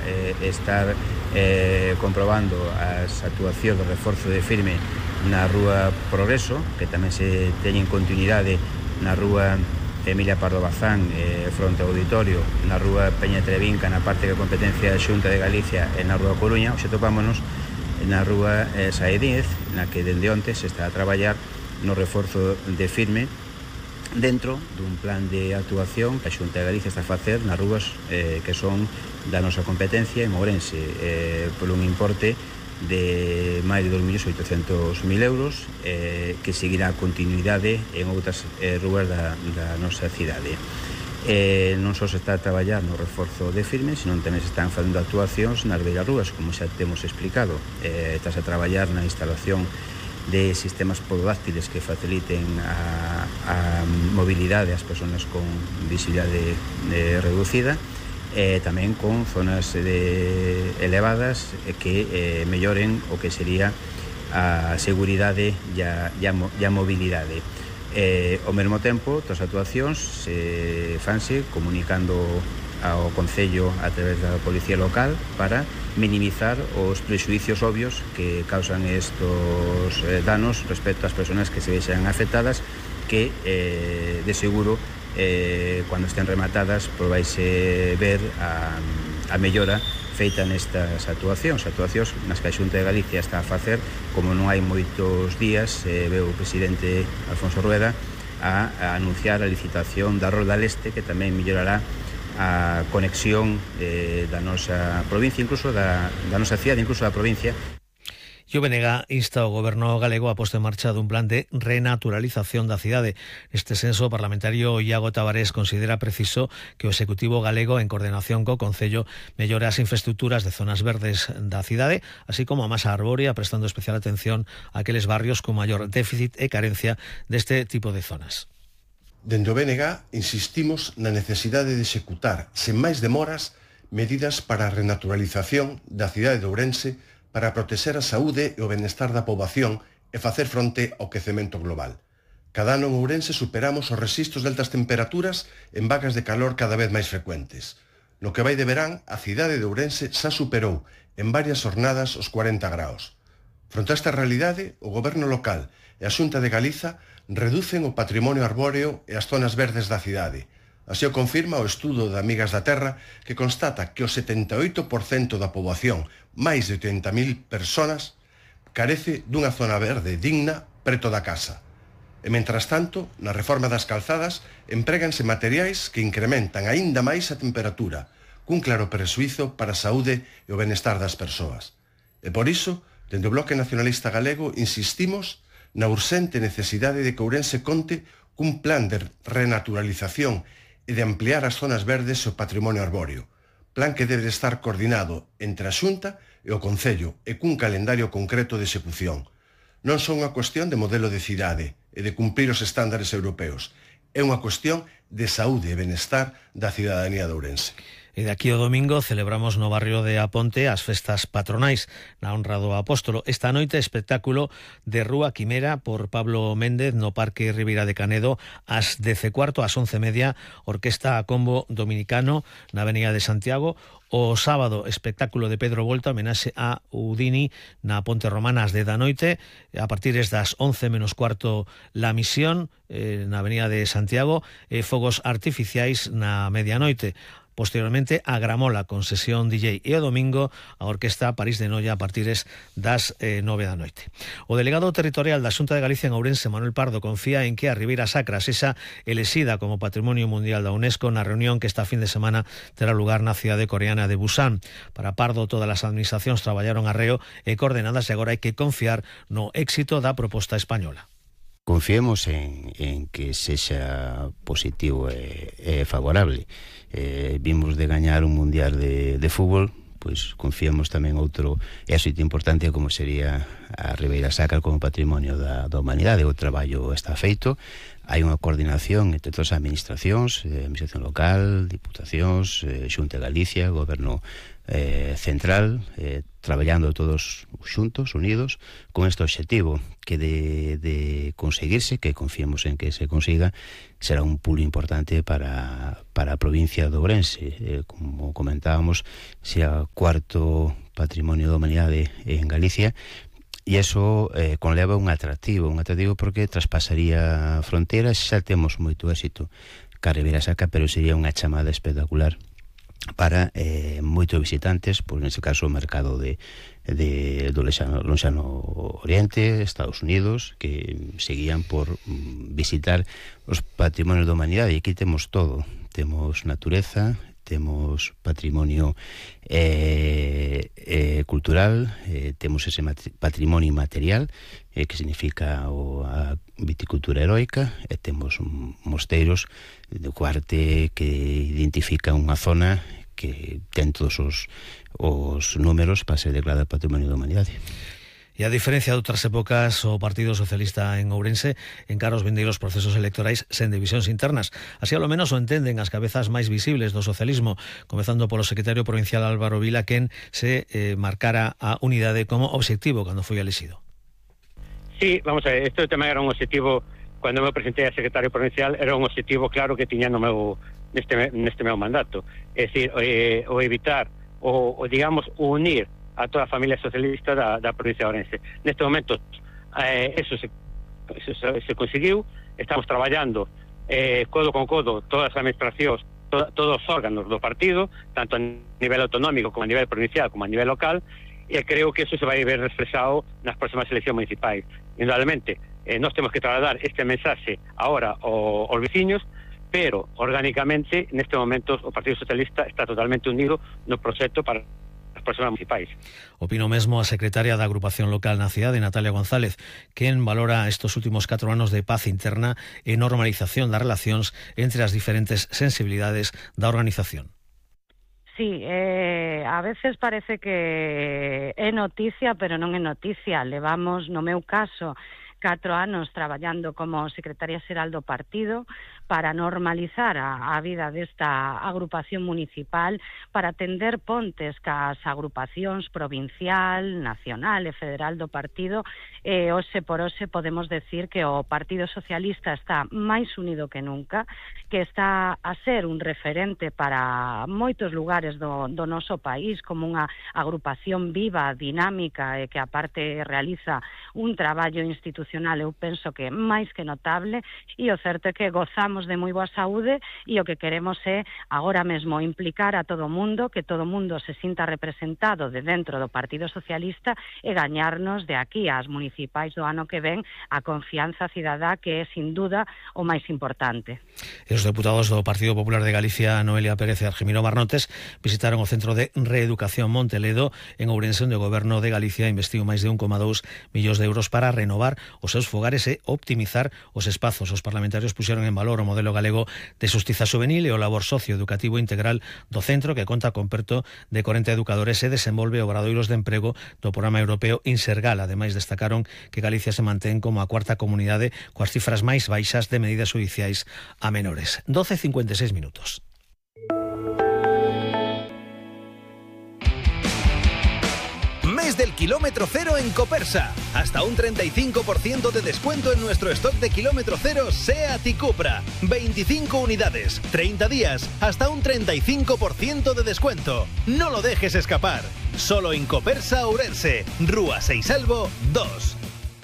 estar comprobando as actuacións de reforzo de firme na rúa Progreso, que tamén se teñen continuidade na rúa Emilia Pardo Bazán, fronte ao auditorio, na rúa Peña Trevinca, na parte que competencia da Xunta de Galicia, e na rúa Coruña. Hoxe topámonos na rúa Saedíez, na que dende onte se está a traballar no reforzo de firme dentro dun plan de actuación que a Xunta de Galicia está a facer nas rúas que son da nosa competencia en Ourense, por un importe de máis de 2.800.000 euros, que seguirá a continuidade en outras rúas da nosa cidade. Non só se está a traballar no reforzo de firme, senón tamén se están facendo actuacións nas beiras rúas, como xa temos explicado. Estás a traballar na instalación de sistemas pododáctiles que faciliten a mobilidade ás persoas con visibilidade reducida, tamén con zonas elevadas que melloren o que sería a seguridade e a mobilidade. Ao mesmo tempo, todas as actuacións fanse comunicando ao Concello a través da Policía Local para minimizar os prexuicios obvios que causan estos danos respecto ás persoas que se vexan afectadas, que de seguro cando estén rematadas vaise ver a mellora feita nestas actuacións nas que a Xunta de Galicia está a facer. Como non hai moitos días, veu o presidente Alfonso Rueda a anunciar a licitación da Rolda Leste, que tamén mellorará a conexión da nosa provincia, incluso da nosa cidade, incluso da provincia. E o BNG insta o Goberno galego a posta en marcha dun plan de renaturalización da cidade. Neste senso, o parlamentario Iago Tavares considera preciso que o Executivo galego, en coordinación co Concello, mellore as infraestructuras de zonas verdes da cidade, así como a masa arbórea, prestando especial atención a aqueles barrios con maior déficit e carencia deste tipo de zonas. Dende o BNG insistimos na necesidade de executar, sen máis demoras, medidas para a renaturalización da cidade de Ourense para protexer a saúde e o benestar da poboación e facer fronte ao quecemento global. Cada ano en Ourense superamos os rexistros de altas temperaturas en vagas de calor cada vez máis frecuentes. No que vai de verán, a cidade de Ourense xa superou en varias jornadas os 40 graus. Fronte a esta realidade, o Goberno local e a Xunta de Galiza reducen o patrimonio arbóreo e as zonas verdes da cidade. Así o confirma o estudo de Amigas da Terra, que constata que o 78% da poboación, máis de 80.000 persoas, carece dunha zona verde digna preto da casa. E, mentras tanto, na reforma das calzadas, empréganse materiais que incrementan aínda máis a temperatura, cun claro presuízo para a saúde e o benestar das persoas. E por iso, dende o Bloque Nacionalista Galego, insistimos na urxente necesidade de que Ourense conte cun plan de renaturalización e de ampliar as zonas verdes e o patrimonio arbóreo. Plan que debe estar coordinado entre a Xunta e o Concello e cun calendario concreto de execución. Non son unha cuestión de modelo de cidade e de cumprir os estándares europeos. É unha cuestión de saúde e benestar da cidadanía de Ourense. E de aquí ao domingo celebramos no barrio de Aponte as festas patronais na honra do apóstolo. Esta noite espectáculo de Rúa Quimera por Pablo Méndez no Parque Ribeira de Canedo ás 10:15, ás 11:30, Orquesta a Combo Dominicano na Avenida de Santiago. O sábado, espectáculo de Pedro Volta, homenaxe a Udini na Ponte Romana ás 10 da noite. A partir das 11:15, La Misión na Avenida de Santiago e fogos artificiais na medianoite. Posteriormente, a Gramola con sesión DJ e o domingo a Orquesta París de Noia a partir das 9 da noite. O delegado territorial da Xunta de Galicia en Ourense, Manuel Pardo, confía en que a Ribeira Sacra sexa elexida como Patrimonio Mundial da UNESCO na reunión que esta fin de semana terá lugar na cidade coreana de Busan. Para Pardo, todas as administracións traballaron arreo e coordenadas e agora hai que confiar no éxito da proposta española. Confiemos en que sexa positivo e favorable. Vimos de gañar un mundial de fútbol, pois confiemos tamén outro éxito importante como sería a Ribeira Sacra como patrimonio da humanidade. O traballo está feito, hai unha coordinación entre todas as administracións, administración local, diputacións, Xunta de Galicia, Goberno central, traballando todos xuntos, unidos, con este obxectivo que de conseguirse, que confiemos en que se consiga, será un pulo importante para a provincia de Ourense. Como comentábamos, sea cuarto patrimonio da humanidade en Galicia, e iso conleva un atractivo porque traspasaría fronteiras. Xa temos moito éxito ca Ribeira Sacra, pero sería unha chamada espectacular para moitos visitantes, por neste caso o mercado do lonxano Oriente, Estados Unidos, que seguían por visitar os patrimonios da humanidade. E aquí temos todo, temos natureza, temos patrimonio cultural, temos ese patrimonio inmaterial, que significa a viticultura heroica, e temos mosteiros de Cuarte que identifica unha zona que ten todos os números para ser declarada Patrimonio da Humanidade. E a diferencia de outras épocas, o Partido Socialista en Ourense encara os vindeiros procesos electorais sen divisións internas. Así, ao menos, o entenden as cabezas máis visibles do socialismo, comezando polo secretario provincial Álvaro Vila, quen se marcara a unidade como obxectivo cando foi elixido. Sí, vamos a ver, este tamén era un obxectivo, cando me presenté a secretario provincial, era un obxectivo claro que tiña neste meu mandato. É dicir, o evitar, o digamos, unir a toda a familia socialista da provincia de Ourense. Neste momento eso se conseguiu. Estamos traballando codo con codo todas as administracións, todos os órganos do partido, tanto a nivel autonómico como a nivel provincial como a nivel local, e creo que eso se vai ver expresado nas próximas eleccións municipais. Indudablemente, nós temos que trasladar este mensaxe ahora aos veciños, pero orgánicamente neste momento o Partido Socialista está totalmente unido no proxecto para próximas municipais. Opino mesmo a secretaria da agrupación local na cidade, Natalia González, quen valora estes últimos 4 anos de paz interna e normalización das relacións entre as diferentes sensibilidades da organización. Sí, a veces parece que é noticia, pero non é noticia. Levamos, no meu caso, 4 anos traballando como secretaria xeral do partido para normalizar a vida desta agrupación municipal, para tender pontes cas agrupacións provincial, nacional e federal do partido. Hoxe por hoxe podemos decir que o Partido Socialista está máis unido que nunca, que está a ser un referente para moitos lugares do noso país, como unha agrupación viva, dinámica e que aparte realiza un traballo institucional, eu penso que máis que notable, e o certo é que gozamos de moi boa saúde, e o que queremos é agora mesmo implicar a todo o mundo, que todo o mundo se sinta representado de dentro do Partido Socialista e gañarnos de aquí ás municipais do ano que ven a confianza cidadá, que é sin duda o máis importante. E os deputados do Partido Popular de Galicia, Noelia Pérez e Argemiro Marnotes, visitaron o Centro de Reeducación Monteledo en Ourense, onde o Goberno de Galicia investiu máis de 1,2 millóns de euros para renovar os seus fogares e optimizar os espazos. Os parlamentarios puxeron en valor o modelo galego de xustiza juvenil e o labor socioeducativo integral do centro, que conta con perto de 40 educadores e desenvolve obradoiros de emprego do programa europeo Insergal. Ademais, destacaron que Galicia se mantén como a cuarta comunidade coas cifras máis baixas de medidas judiciais a menores. 12:56 minutos. Mes del kilómetro cero en Copersa. Hasta un 35% de descuento en nuestro stock de kilómetro cero SEAT y Cupra. 25 unidades, 30 días, hasta un 35% de descuento. No lo dejes escapar. Solo en Copersa Ourense, Rúa Seisalvo 2.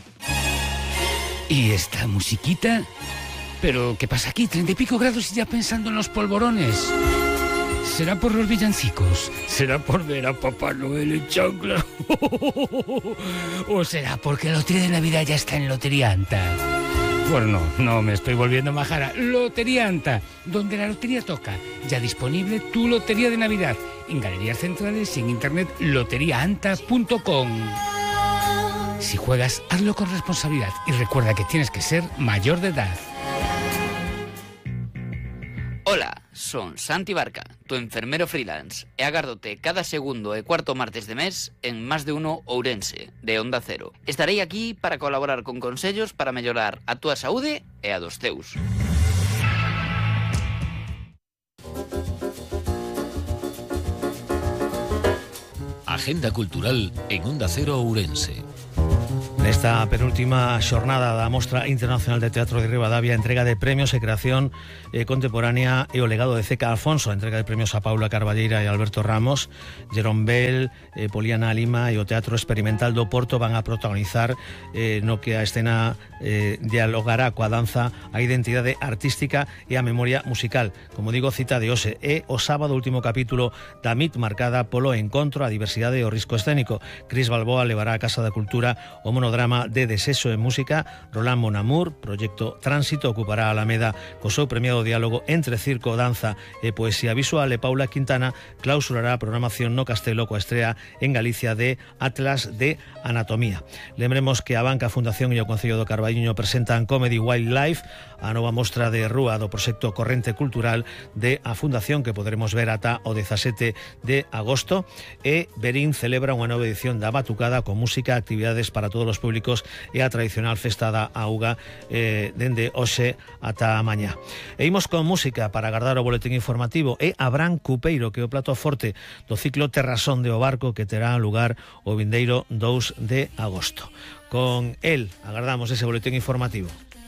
¿Y esta musiquita? ¿Pero qué pasa aquí? 30 y pico grados y ya pensando en los polvorones. ¿Será por los villancicos? ¿Será por ver a Papá Noel en chancla? ¿O será porque la lotería de Navidad ya está en Lotería Anta? Bueno, no me estoy volviendo majara. Lotería Anta, donde la lotería toca. Ya disponible tu lotería de Navidad. En galerías centrales y en internet loteriaanta.com. Si juegas, hazlo con responsabilidad y recuerda que tienes que ser mayor de edad. Hola, son Santi Barca, tu enfermero freelance, e agárdote cada segundo e cuarto martes de mes en Más de Uno Ourense, de Onda Cero. Estarei aquí para colaborar con consellos para mellorar a túa saúde e a dos teus. Agenda cultural en Onda Cero Ourense. Nesta penúltima xornada da Mostra Internacional de Teatro de Ribadavia, entrega de premios e creación contemporánea e o legado de Ceca Alfonso, entrega de premios a Paula Carballeira e Alberto Ramos. Jerón Bell, Poliana Lima e o Teatro Experimental do Porto van a protagonizar no que a escena dialogará coa danza, a identidade artística e a memoria musical. Como digo, cita de hoxe é o sábado último capítulo da MIT marcada polo encontro a diversidade e o risco escénico. Cris Balboa levará a Casa da Cultura o monodrama de Desexo en música. Roland Monamur, proxecto Tránsito, ocupará a Alameda co seu premiado diálogo entre circo, danza e poesía visual, e Paula Quintana clausurará a programación no Castelo coa estrea en Galicia de Atlas de Anatomía. Lembremos que a Banca, Fundación e o Concello do Carballiño presentan Comedy Wildlife, a nova mostra de rúa do proxecto Corrente Cultural de a Fundación, que poderemos ver ata o 17 de agosto, e Berín celebra unha nova edición da Batucada con música, actividades para todos os públicos e a tradicional festa da auga dende hoxe ata mañá. E imos con música para agardar o boletín informativo. E Abraham Cupeiro, que é o plato forte do ciclo Terrasón de O Barco, que terá lugar o vindeiro 2 de agosto. Con el agardamos ese boletín informativo.